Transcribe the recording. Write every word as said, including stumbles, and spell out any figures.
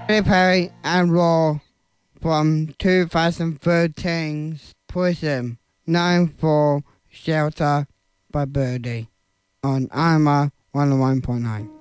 Katy Perry and Raw from twenty thirteen's Prism, known for Shelter by Birdie on Alma one oh one point nine.